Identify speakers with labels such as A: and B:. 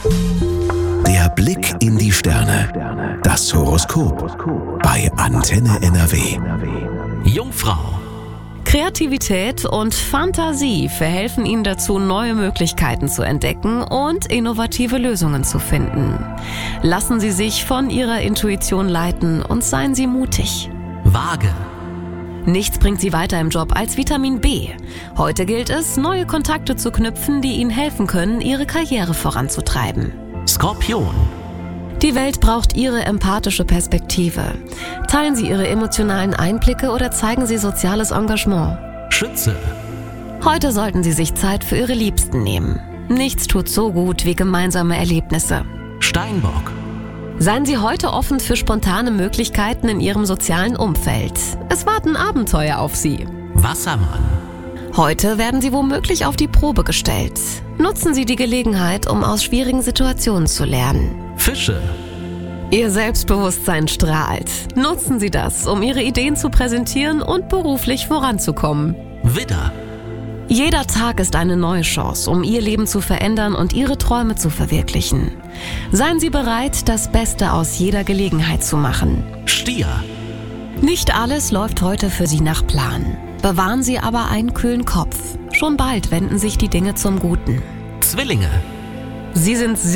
A: Der Blick in die Sterne. Das Horoskop bei Antenne NRW.
B: Jungfrau.
C: Kreativität und Fantasie verhelfen Ihnen dazu, neue Möglichkeiten zu entdecken und innovative Lösungen zu finden. Lassen Sie sich von Ihrer Intuition leiten und seien Sie mutig.
B: Waage.
C: Nichts bringt Sie weiter im Job als Vitamin B. Heute gilt es, neue Kontakte zu knüpfen, die Ihnen helfen können, Ihre Karriere voranzutreiben.
B: Skorpion.
C: Die Welt braucht Ihre empathische Perspektive. Teilen Sie Ihre emotionalen Einblicke oder zeigen Sie soziales Engagement.
B: Schütze.
C: Heute sollten Sie sich Zeit für Ihre Liebsten nehmen. Nichts tut so gut wie gemeinsame Erlebnisse.
B: Steinbock.
C: Seien Sie heute offen für spontane Möglichkeiten in Ihrem sozialen Umfeld. Es warten Abenteuer auf Sie.
B: Wassermann.
C: Heute werden Sie womöglich auf die Probe gestellt. Nutzen Sie die Gelegenheit, um aus schwierigen Situationen zu lernen.
B: Fische.
C: Ihr Selbstbewusstsein strahlt. Nutzen Sie das, um Ihre Ideen zu präsentieren und beruflich voranzukommen.
B: Widder.
C: Jeder Tag ist eine neue Chance, um Ihr Leben zu verändern und Ihre Träume zu verwirklichen. Seien Sie bereit, das Beste aus jeder Gelegenheit zu machen.
B: Stier.
C: Nicht alles läuft heute für Sie nach Plan. Bewahren Sie aber einen kühlen Kopf. Schon bald wenden sich die Dinge zum Guten.
B: Zwillinge.
C: Sie sind